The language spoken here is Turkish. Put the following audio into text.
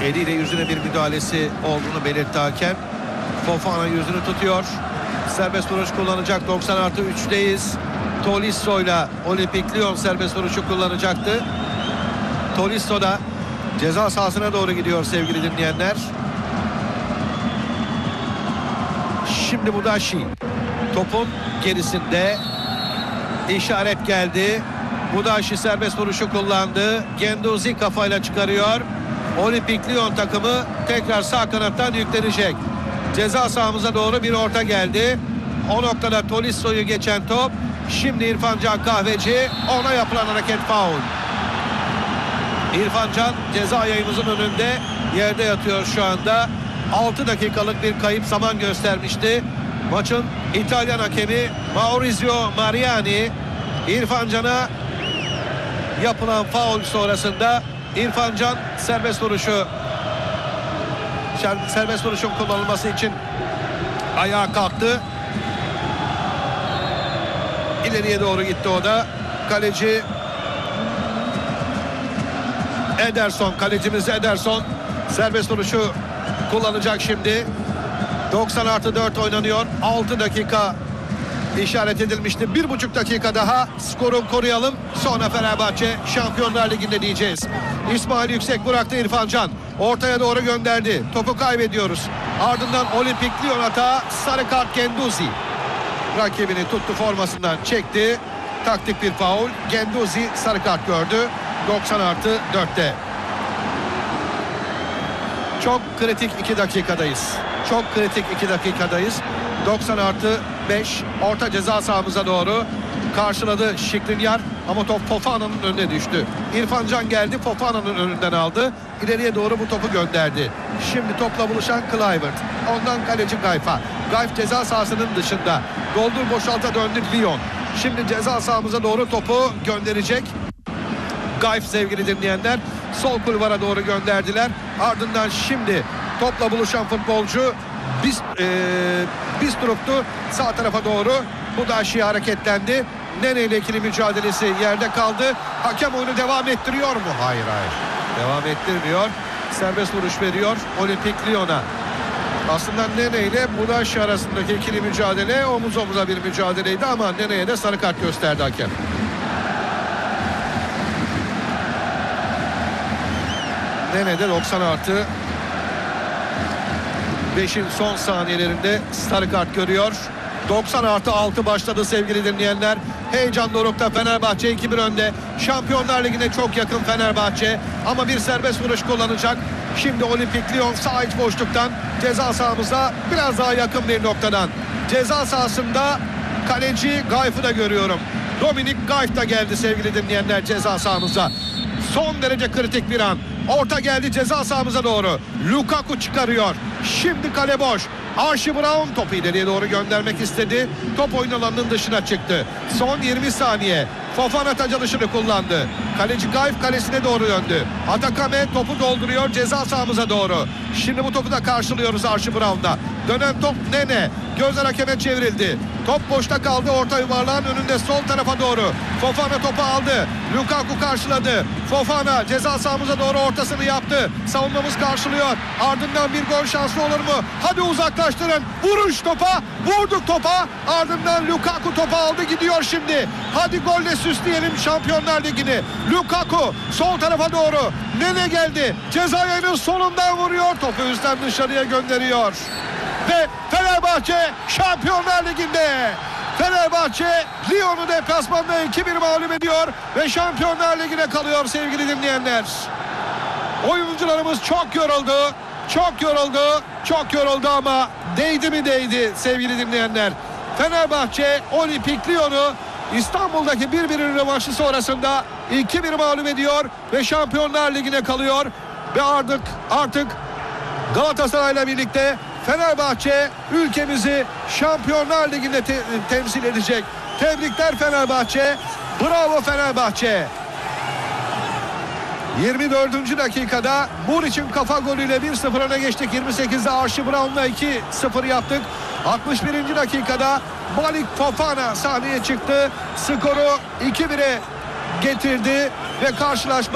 Eliyle yüzüne bir müdahalesi olduğunu belirtti hakem. Fofana yüzünü tutuyor. Serbest vuruş kullanacak. 90+3'teyiz. Tolisso ile Olimpik Lyon serbest vuruşu kullanacaktı. Tolisso da ceza sahasına doğru gidiyor sevgili dinleyenler. Şimdi Budaşi topun gerisinde, işaret geldi. Budaşi serbest vuruşu kullandı. Guendouzi kafayla çıkarıyor. Olimpik Lyon takımı tekrar sağ kanattan yüklenecek. Ceza sahamıza doğru bir orta geldi. O noktada Tolisso'yu geçen top. Şimdi İrfan Can Kahveci, ona yapılan hareket faul. İrfan Can ceza yayımızın önünde yerde yatıyor şu anda. 6 dakikalık bir kayıp zaman göstermişti. Maçın İtalyan hakemi Maurizio Mariani, İrfan Can'a yapılan faul sonrasında İrfan Can serbest vuruşun kullanılması için ayağa kalktı. İleriye doğru gitti o da. Kaleci Ederson, kalecimiz Ederson serbest vuruşu kullanacak şimdi. 90+4 oynanıyor. 6 dakika işaret edilmişti. 1,5 dakika daha skoru koruyalım. Sonra Fenerbahçe Şampiyonlar Ligi'nde diyeceğiz. İsmail Yüksek bıraktı, İrfan Can ortaya doğru gönderdi. Topu kaybediyoruz. Ardından Olimpik Lyon hata, sarı kart Guendouzi. Rakibini tuttu, formasından çekti. Taktik bir faul. Guendouzi sarı kart gördü. 90+4'te. Çok kritik 2 dakikadayız. Çok kritik 2 dakikadayız. 90+5 orta ceza sahamıza doğru karşıladı Skriniar ama top Fofana'nın önüne düştü. İrfan Can geldi, Fofana'nın önünden aldı. İleriye doğru bu topu gönderdi. Şimdi topla buluşan Kluivert. Ondan kaleci Gayf'a. Gayf ceza sahasının dışında. Doldur boşalta döndü Lyon. Şimdi ceza sahamıza doğru topu gönderecek. Gayf sevgili dinleyenler. Sol kulvara doğru gönderdiler. Ardından şimdi topla buluşan futbolcu Bistrup'tu. Sağ tarafa doğru Budaşi hareketlendi. Nene ile ikili mücadelesi yerde kaldı. Hakem oyunu devam ettiriyor mu? Hayır. Devam ettirmiyor. Serbest vuruş veriyor Olimpik Lyon'a. Aslında Nene ile Budaşi arasındaki ikili mücadele omuz omuza bir mücadeleydi ama Nene'ye de sarı kart gösterdi hakem. Nene de 90+5'in son saniyelerinde sarı kart görüyor. 90+6 başladı sevgili dinleyenler. Heyecan dorukta, Fenerbahçe 2-1 önde. Şampiyonlar Ligi'ne çok yakın Fenerbahçe ama bir serbest vuruş kullanacak. Şimdi Olimpik Lyon sağ iç boşluktan ceza sahamıza biraz daha yakın bir noktadan. Ceza sahasında kaleci Gayf'ı da görüyorum. Dominik Gayf da geldi sevgili dinleyenler ceza sahamıza. Son derece kritik bir an. Orta geldi ceza sahamıza doğru. Lukaku çıkarıyor. Şimdi kale boş. Archie Brown topu ileriye doğru göndermek istedi. Top oyun alanının dışına çıktı. Son 20 saniye. Fofana tacalışını kullandı. Kaleci Gayf kalesine doğru döndü. Atakame topu dolduruyor ceza sahamıza doğru. Şimdi bu topu da karşılıyoruz Archie Brown'da. Dönen top Nene. Gözler hakeme çevrildi. Top boşta kaldı orta yuvarlağın önünde sol tarafa doğru. Fofana topu aldı. Lukaku karşıladı. Fofana ceza sahamıza doğru ortasını yaptı. Savunmamız karşılıyor. Ardından bir gol şansı olur mu? Hadi uzaklaştırın. Vuruş topa. Vurduk topa. Ardından Lukaku topu aldı gidiyor şimdi. Hadi golle süsleyelim Şampiyonlar Ligi'ni. Lukaku sol tarafa doğru. Nene geldi. Ceza yayının sonundan vuruyor. Topu üstten dışarıya gönderiyor. Ve Fenerbahçe Şampiyonlar Ligi'nde. Fenerbahçe Lyon'u deplasmanda 2-1 mağlup ediyor ve Şampiyonlar Ligi'ne kalıyor sevgili dinleyenler. Oyuncularımız çok yoruldu ama değdi mi değdi sevgili dinleyenler. Fenerbahçe Olimpik Lyon'u İstanbul'daki 1-1'in rövanşı sonrasında 2-1 mağlup ediyor ve Şampiyonlar Ligi'ne kalıyor ve artık Galatasaray'la birlikte Fenerbahçe ülkemizi Şampiyonlar Ligi'nde temsil edecek. Tebrikler Fenerbahçe. Bravo Fenerbahçe. 24. dakikada Muriç'in kafa golüyle 1-0 öne geçtik. 28'de Archie Brown'la 2-0 yaptık. 61. dakikada Malik Fofana sahneye çıktı. Skoru 2-1'e getirdi ve karşılaşma